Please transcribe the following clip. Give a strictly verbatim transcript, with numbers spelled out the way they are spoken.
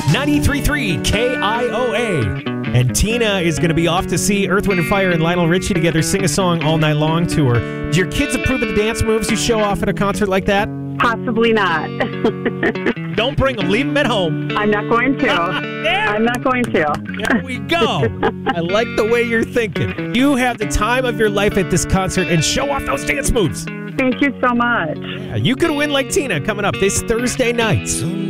ninety-three point three K I O A. And Tina is going to be off to see Earth, Wind and Fire and Lionel Richie together sing a song all night long to her. Do your kids approve of the dance moves you show off at a concert like that? Possibly not. Don't bring them. Leave them at home. I'm not going to. Yeah. I'm not going to. There we go. I like the way you're thinking. You have the time of your life at this concert and show off those dance moves. Thank you so much. Yeah, you could win like Tina coming up this Thursday night.